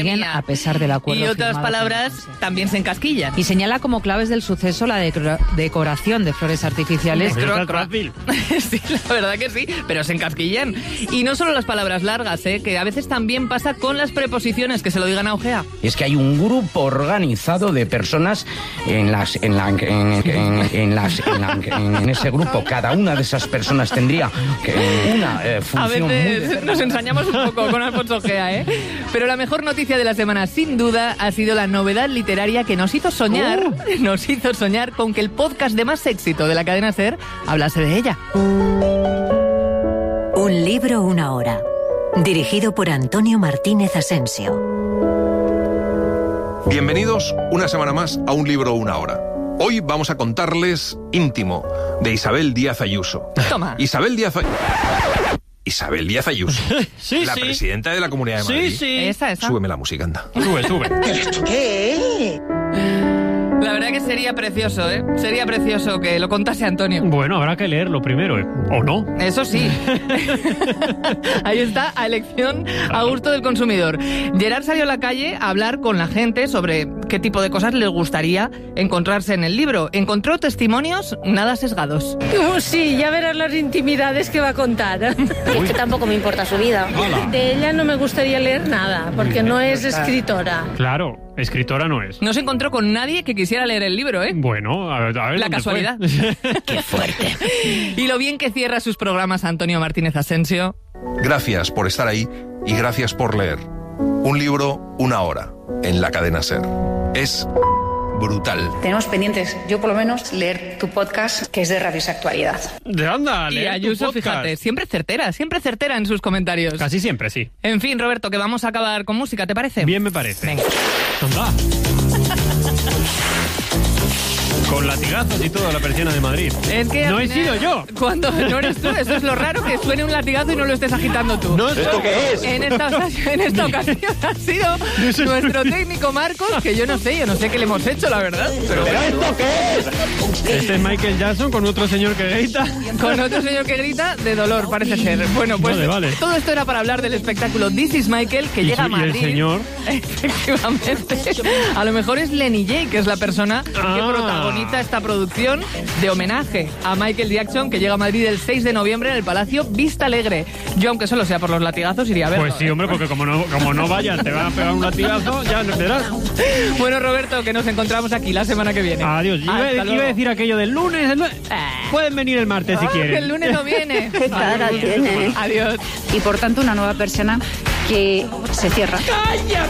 siguen a pesar del acuerdo. Y otras palabras también se encasquillan. Y señala como claves del suceso la decoración de flores artificiales. Sí, la verdad que sí, pero se encasquillan. Y no solo las palabras largas, que a veces también pasa con las preposiciones, que se lo digan a Ojea. Es que hay un grupo organizado de personas en ese grupo. Cada una de esas personas tendría una función. A veces nos ensañamos un poco con Alfonso Ojea, Pero la mejor noticia de la semana, sin duda, ha sido la novedad literaria que nos hizo soñar con que el podcast de más éxito de la cadena SER hablase de ella. Un libro, una hora. Dirigido por Antonio Martínez Asensio. Bienvenidos una semana más a Un libro, una hora. Hoy vamos a contarles Íntimo, de Isabel Díaz Ayuso. Toma. Isabel Díaz Ayuso, sí, la presidenta de la Comunidad de Madrid. Sí. Esa. Súbeme la música, anda. Sube. ¿Qué? La verdad que sería precioso, Sería precioso que lo contase Antonio. Bueno, habrá que leerlo primero, ¿o no? Eso sí. Ahí está, a elección, a gusto del consumidor. Gerard salió a la calle a hablar con la gente sobre qué tipo de cosas les gustaría encontrarse en el libro. Encontró testimonios nada sesgados. Sí, ya verás las intimidades que va a contar. Es que tampoco me importa su vida. De ella no me gustaría leer nada, porque no es escritora. Claro, escritora no es. No se encontró con nadie que quisiera leer el libro, Bueno, a ver la casualidad. Qué fuerte. Y lo bien que cierra sus programas Antonio Martínez Asensio. Gracias por estar ahí y gracias por leer. Un libro, una hora, en la cadena SER. Es brutal. Tenemos pendientes, yo por lo menos, leer tu podcast, que es de Rabiosa Actualidad. Anda, Y Ayuso, fíjate, siempre certera en sus comentarios. Casi siempre, sí. En fin, Roberto, que vamos a acabar con música, ¿te parece? Bien me parece. Venga. Anda. Con latigazos y todo, la persiana de Madrid. Es que no he sido yo. Cuando no eres tú, eso es lo raro, que suene un latigazo y no lo estés agitando tú. No, ¿esto qué es? En esta ocasión ha sido nuestro técnico Marcos, que yo no sé qué le hemos hecho, la verdad. ¿Pero esto qué es? Este es Michael Jackson con otro señor que grita. Con otro señor que grita de dolor, parece ser. Bueno, pues vale. Todo esto era para hablar del espectáculo This is Michael, que llega a Madrid. ¿Y el señor? Efectivamente. A lo mejor es Lenny J, que es la persona que protagoniza esta producción de homenaje a Michael Jackson, que llega a Madrid el 6 de noviembre en el Palacio Vista Alegre. Yo, aunque solo sea por los latigazos, iría a verlo. Pues sí, hombre, porque como no vayan, te van a pegar un latigazo, ya no verás. Bueno, Roberto, que nos encontramos aquí la semana que viene. Adiós. Iba a decir aquello del lunes. Pueden venir el martes si quieren. El lunes no viene. Qué cara tiene. Adiós. Y por tanto, una nueva persona que se cierra. ¡Calla!